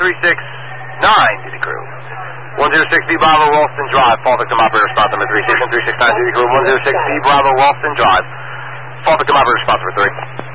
369, Duty Crew. 106B Bravo, Ralston Drive. Fall victim operator response number 369, Duty Crew. 106B Bravo, Ralston Drive. Fall victim operator response number 3.